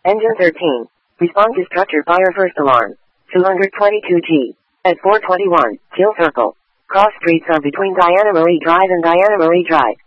Engine 13. Respond to structure fire first alarm. 222G. At 421, Kill Circle. Cross streets are between Diana Marie Drive and Diana Marie Drive.